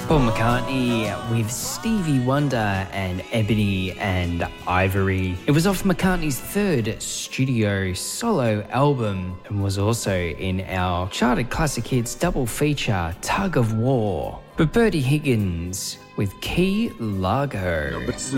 Paul McCartney with Stevie Wonder and Ebony and Ivory. It was off McCartney's third studio solo album and was also in our charted classic hits double feature Tug of War. But Bertie Higgins with Key Largo. Number 2.